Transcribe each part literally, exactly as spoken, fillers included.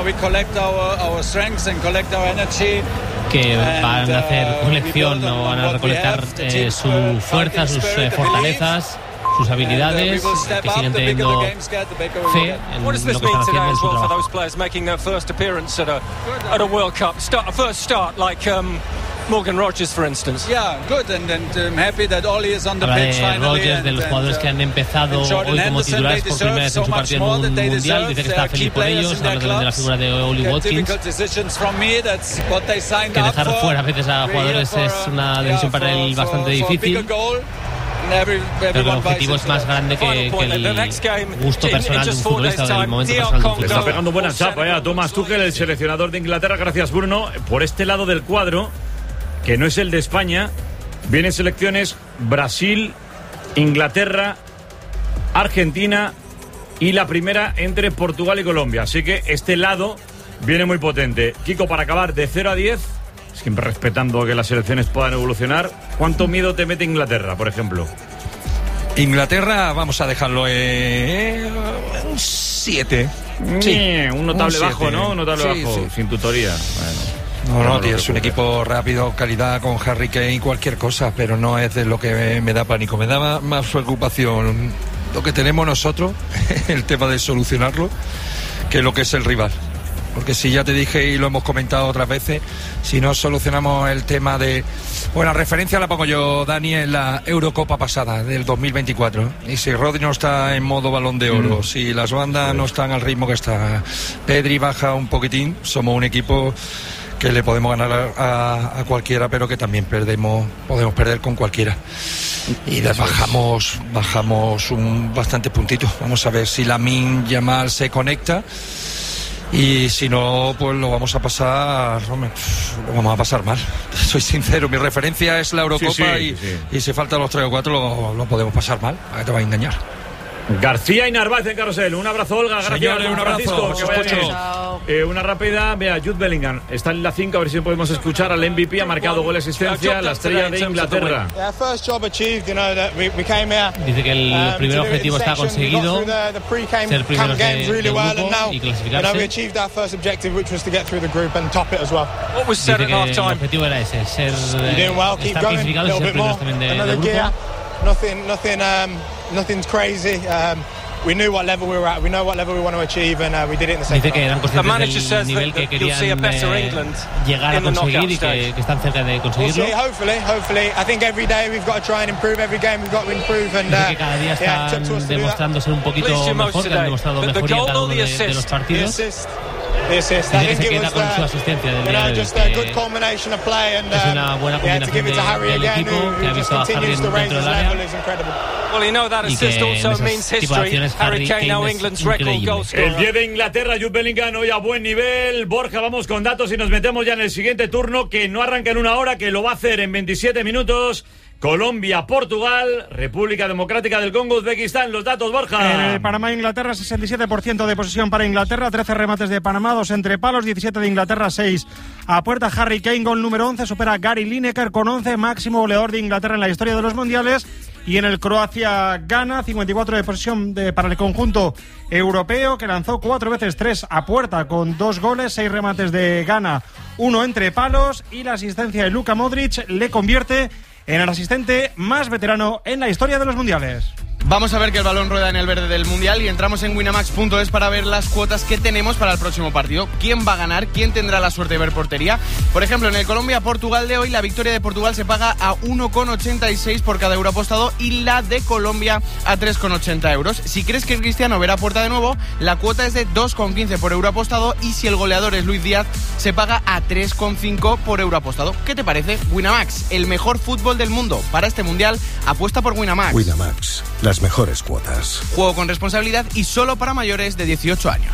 que van a hacer colección o van a recolectar eh, su fuerza, sus eh, fortalezas, sus habilidades, que siguen teniendo fe en lo que están haciendo en su trabajo. Morgan Rogers, for instance. Yeah, good, and, and I'm happy that Ollie is on the Habla pitch de finally. Rogers, de los jugadores que han empezado hoy como titulares por primera vez en su partido en un mundial. Dice que está feliz por ellos. Habla también de la figura de Ollie Watkins. Que dejar fuera a veces a jugadores es una decisión para él bastante difícil. Pero el objetivo es más grande que, que el gusto personal de un futbolista, del momento personal de un futbolista. Le está pegando buena chapa eh, a Thomas Tuchel, el seleccionador de Inglaterra. Gracias, Bruno. Por este lado del cuadro, que no es el de España, vienen selecciones Brasil, Inglaterra, Argentina y la primera entre Portugal y Colombia. Así que este lado viene muy potente. Kiko, para acabar, de cero a diez, siempre respetando que las selecciones puedan evolucionar, ¿cuánto miedo te mete Inglaterra, por ejemplo? Inglaterra, vamos a dejarlo en un siete. Sí, un notable un bajo, ¿no? Un notable sí, bajo, sí. sin tutoría. Bueno. No, no, tío, es un equipo rápido, calidad, con Harry Kane, cualquier cosa, pero no es de lo que me, me da pánico. Me da más, más preocupación lo que tenemos nosotros, el tema de solucionarlo, que lo que es el rival. Porque si ya te dije y lo hemos comentado otras veces, si no solucionamos el tema de... Bueno, referencia la pongo yo, Dani, en la Eurocopa pasada, del dos mil veinticuatro. Y si Rodri no está en modo Balón de Oro, mm. si las bandas no están al ritmo que está, Pedri baja un poquitín, somos un equipo que le podemos ganar a, a, a cualquiera, pero que también perdemos, podemos perder con cualquiera. Y bajamos, bajamos un bastante puntito. Vamos a ver si Lamine Yamal se conecta. Y si no, pues lo vamos a pasar, hombre, lo vamos a pasar mal. Soy sincero, mi referencia es la Eurocopa. Sí, sí, y, sí. y si faltan los tres o cuatro lo, lo podemos pasar mal. ¿A qué te va a engañar? García y Narváez en Carrusel. Un abrazo, Olga. Gracias. Señores, un abrazo. Que vaya bien. Eh, una rápida. Vea, Jude Bellingham está en la cinco. A ver si podemos escuchar al M V P. Ha marcado gol, asistencia. La estrella de Inglaterra. Dice que el primer objetivo está conseguido. Ser primeros de, del grupo y clasificarse. Dice que el objetivo era ese. Ser, eh, estar clasificados y ser primeros también de, del grupo. Nothing, nothing, um, nothing's crazy. Um, we knew what level we were at. We know what level we want to achieve, and uh, we did it in the second. Dice que eran conscientes del nivel que querían eh, llegar a conseguir y que, que están cerca de conseguirlo. We'll see, hopefully, hopefully. I think every day we've got to try and improve. Every game we've got to improve. And uh, Dice que cada día están yeah, demostrando ser un poquito mejor, que han demostrado mejoría en cada uno de, de los partidos. Dice que se queda con su asistencia del día de hoy, que es una buena combinación de, del equipo, que ha visto a Harry dentro del área y que en esas tipo de acciones Harry Kane es increíble. El diez de Inglaterra, Jude Bellingham hoy a buen nivel. Borja, vamos con datos y nos metemos ya en el siguiente turno, que no arranca en una hora, que lo va a hacer en veintisiete minutos. Colombia, Portugal, República Democrática del Congo, Uzbekistán. Los datos, Borja. Eh, Panamá-Inglaterra, sesenta y siete por ciento de posesión para Inglaterra, trece remates de Panamá, dos entre palos, diecisiete de Inglaterra, seis a puerta. Harry Kane, gol número once, supera a Gary Lineker con once, máximo goleador de Inglaterra en la historia de los mundiales. Y en el Croacia-Ghana, cincuenta y cuatro de posesión de, para el conjunto europeo, que lanzó cuatro veces tres a puerta con dos goles, seis remates de Ghana, uno entre palos, y la asistencia de Luka Modric le convierte en el asistente más veterano en la historia de los mundiales. Vamos a ver que el balón rueda en el verde del Mundial y entramos en winamax punto es para ver las cuotas que tenemos para el próximo partido. ¿Quién va a ganar? ¿Quién tendrá la suerte de ver portería? Por ejemplo, en el Colombia-Portugal de hoy, la victoria de Portugal se paga a uno coma ochenta y seis por cada euro apostado y la de Colombia a tres coma ochenta euros. Si crees que Cristiano verá puerta de nuevo, la cuota es de dos coma quince por euro apostado y si el goleador es Luis Díaz, se paga a tres coma cinco por euro apostado. ¿Qué te parece? Winamax, el mejor fútbol del mundo. Para este Mundial, apuesta por Winamax. Winamax, las mejores cuotas. Juego con responsabilidad y solo para mayores de dieciocho años.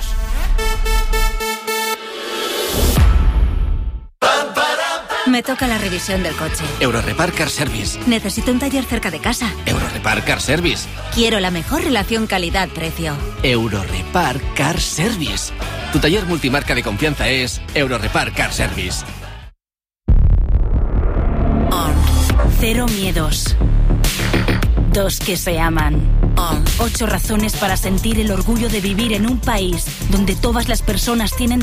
Me toca la revisión del coche. Eurorepar Car Service. Necesito un taller cerca de casa. Eurorepar Car Service. Quiero la mejor relación calidad-precio. Eurorepar Car Service. Tu taller multimarca de confianza es Eurorepar Car Service. On. Cero miedos. Dos que se aman. On. Ocho razones para sentir el orgullo de vivir en un país donde todas las personas tienen